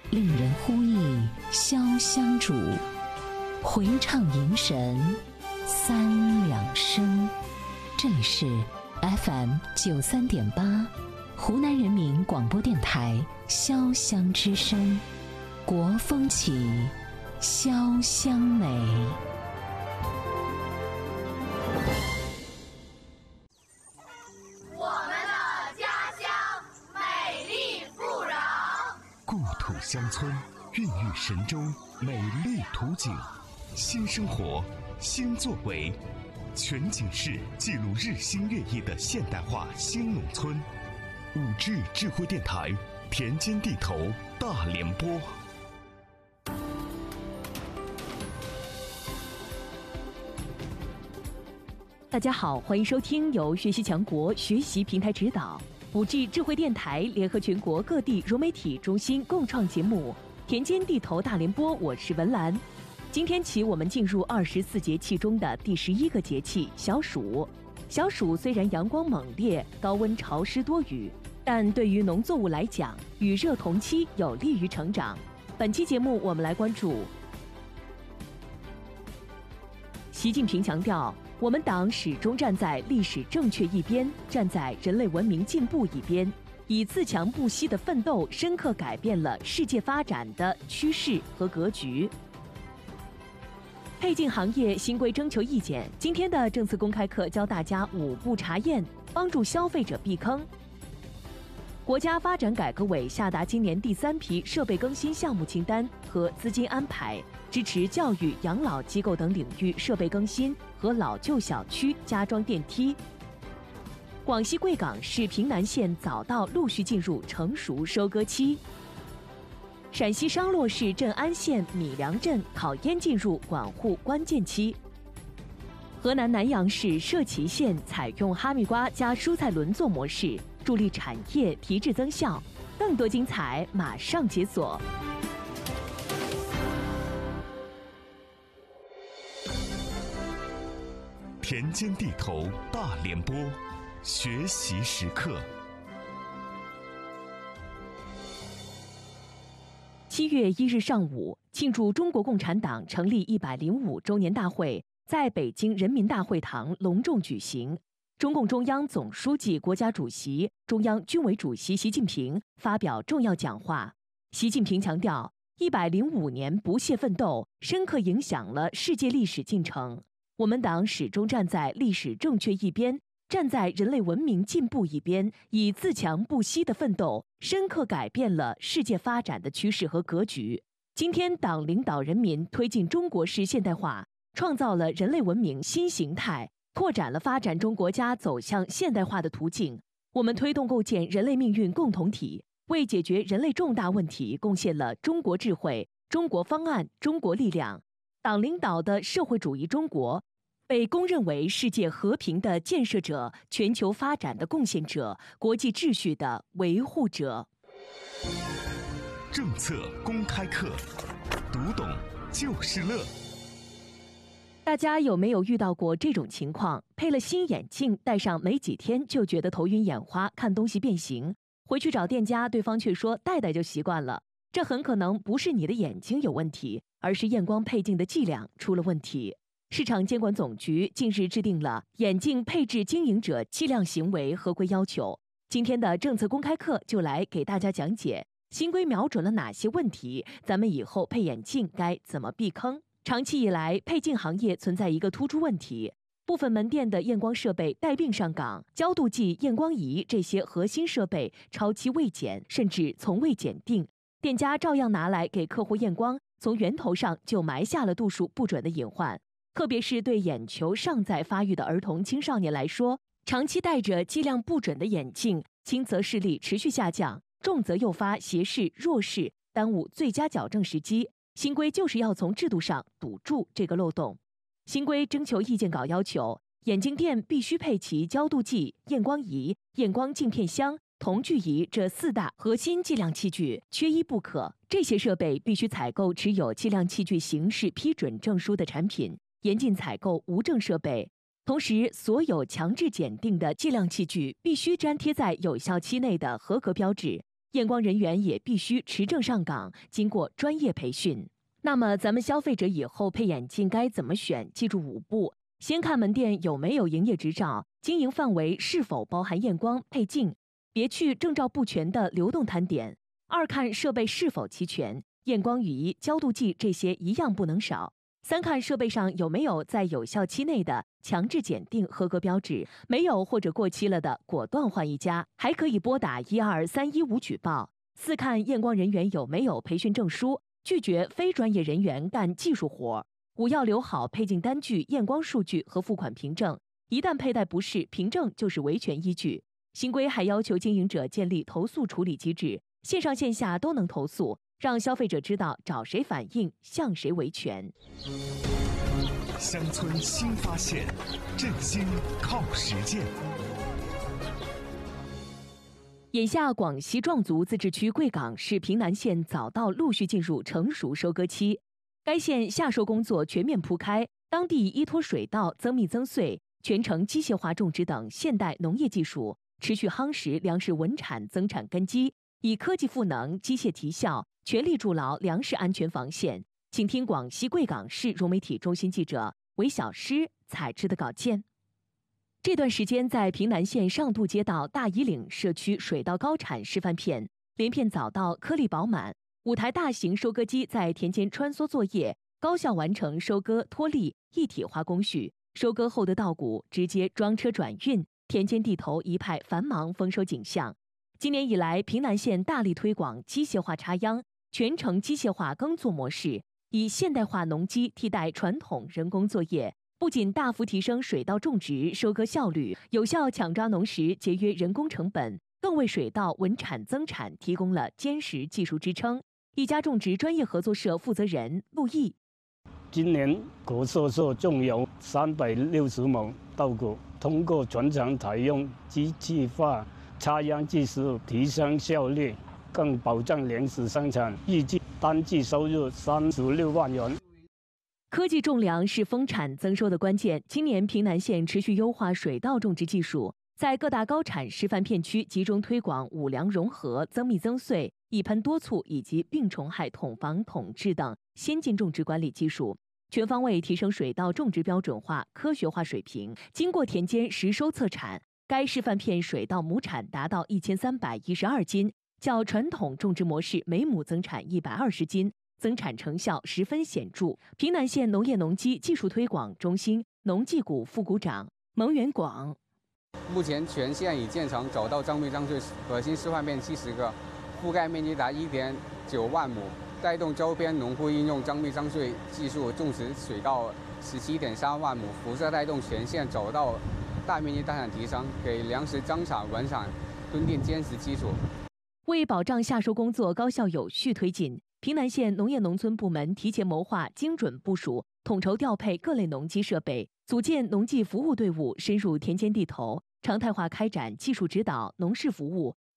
令人呼忆潇湘煮，回唱迎神三两声。这里是 FM93.8 湖南人民广播电台潇湘之声，国风起，潇湘美。 我们的家乡美丽富饶， 故土乡村孕育神州美丽图景，新生活，新作为，全景式记录日新月异的现代化新农村。5G 智慧电台，田间地头大联播。 大家好，欢迎收听由学习强国学习平台指导5G 智慧电台联合全国各地融媒体中心共创节目《田间地头大联播》，我是文兰。今天起，我们进入24节气中的第11个节气小暑。小暑虽然阳光猛烈，高温潮湿多雨，但对于农作物来讲，雨热同期，有利于成长。本期节目我们来关注习近平强调，我们党始终站在历史正确一边，站在人类文明进步一边，以自强不息的奋斗，深刻改变了世界发展的趋势和格局。配镜行业新规征求意见，今天的政策公开课教大家5步查验，帮助消费者避坑。国家发展改革委下达今年第3批设备更新项目清单和资金安排，支持教育、养老机构等领域设备更新和老旧小区加装电梯。广西贵港市平南县早稻陆续进入成熟收割期。陕西商洛市镇安县米粮镇考验进入管护关键期。河南南阳市社旗县采用哈密瓜加蔬菜轮作模式，助力产业提质增效。更多精彩马上解锁。 田间地头大联播，学习时刻。 7月1日上午，庆祝中国共产党成立105周年大会在北京人民大会堂隆重举行。中共中央总书记、国家主席、中央军委主席习近平发表重要讲话。习近平强调，105年不懈奋斗，深刻影响了世界历史进程。我们党始终站在历史正确一边，站在人类文明进步一边，以自强不息的奋斗，深刻改变了世界发展的趋势和格局。今天，党领导人民推进中国式现代化，创造了人类文明新形态，拓展了发展中国家走向现代化的途径。我们推动构建人类命运共同体，为解决人类重大问题贡献了中国智慧、中国方案、中国力量。党领导的社会主义中国被公认为世界和平的建设者、全球发展的贡献者、国际秩序的维护者。 政策公开课，读懂就是乐。 大家有没有遇到过这种情况？配了新眼镜，戴上没几天就觉得头晕眼花，看东西变形，回去找店家，对方却说戴戴就习惯了。这很可能不是你的眼睛有问题，而是验光配镜的剂量出了问题。市场监管总局近日制定了眼镜配置经营者计量行为合规要求。今天的政策公开课就来给大家讲解新规瞄准了哪些问题，咱们以后配眼镜该怎么避坑。长期以来，配镜行业存在一个突出问题，部分门店的验光设备带病上岗，焦度计、验光仪这些核心设备超期未检，甚至从未检定，店家照样拿来给客户验光，从源头上就埋下了度数不准的隐患。特别是对眼球尚在发育的儿童青少年来说，长期戴着剂量不准的眼镜，轻则视力持续下降，重则诱发斜视、弱视，耽误最佳矫正时机。新规就是要从制度上堵住这个漏洞。新规征求意见稿要求，眼镜店必须配齐焦度计、验光仪、验光镜片箱、瞳距仪这4大核心计量器具，缺一不可。这些设备必须采购持有计量器具形式批准证书的产品，严禁采购无证设备。同时，所有强制检定的计量器具必须粘贴在有效期内的合格标志， 验光人员也必须持证上岗，经过专业培训。那么咱们消费者以后配眼镜该怎么选？记住5步：先看门店有没有营业执照，经营范围是否包含验光配镜，别去证照不全的流动摊点。2看设备是否齐全，验光仪、焦度计这些一样不能少。3看设备上有没有在有效期内的强制检定合格标志，没有或者过期了的果断换一家，还可以拨打12315举报。4看验光人员有没有培训证书，拒绝非专业人员干技术活。5要留好配镜单据、验光数据和付款凭证，一旦佩戴不适，凭证就是维权依据。新规还要求经营者建立投诉处理机制，线上线下都能投诉，让消费者知道找谁反映，向谁维权。 乡村新发现，振兴靠实践。 眼下，广西壮族自治区贵港市平南县早稻陆续进入成熟收割期，该县夏收工作全面铺开，当地依托水稻增蜜增穗、全程机械化种植等现代农业技术，持续夯实粮食稳产增产根基，以科技赋能、机械提效，全力筑牢粮食安全防线。请听广西贵港市融媒体中心记者韦小诗采制的稿件。这段时间，在平南县上渡街道大垠岭社区水稻高产示范片，连片早稻颗粒饱满，5台大型收割机在田间穿梭作业，高效完成收割脱粒一体化工序。收割后的稻谷直接装车转运，田间地头一派繁忙丰收景象。今年以来，平南县大力推广机械化插秧、全程机械化耕作模式，以现代化农机替代传统人工作业，不仅大幅提升水稻种植收割效率，有效抢抓农时，节约人工成本，更为水稻稳产增产提供了坚实技术支撑。一家种植专业合作社负责人陆毅： 今年国硕所种有360亩稻谷，通过全程采用机器化插秧技术，提升效率，更保障粮食生产，预计单季收入36万元。 科技种粮是丰产增收的关键。今年平南县持续优化水稻种植技术，在各大高产示范片区集中推广五粮融合、增蜜增穗、一喷多促以及病虫害统防统治等先进种植管理技术，全方位提升水稻种植标准化、科学化水平。经过田间实收测产，该示范片水稻亩产达到1312斤，较传统种植模式每亩增产120斤。增产成效十分显著。平南县农业农机技术推广中心农技股副股长蒙元广： 目前全县已建成早稻增蜜增穗核心示范片70个，覆盖面积达1.9万亩，带动周边农户应用增蜜增穗技术种植水稻17.3万亩，辐射带动全县早稻大面积大产提升，给粮食增产稳产奠定坚实基础。 为保障夏收工作高效有序推进，平南县农业农村部门提前谋划、精准部署、统筹调配各类农机设备，组建农技服务队伍，深入田间地头，常态化开展技术指导、农事服务，